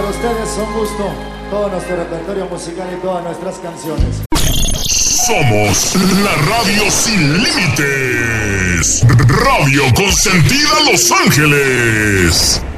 para ustedes, un gusto. Todo nuestro repertorio musical y todas nuestras canciones. Somos la radio sin límites. Radio Consentida Los Ángeles.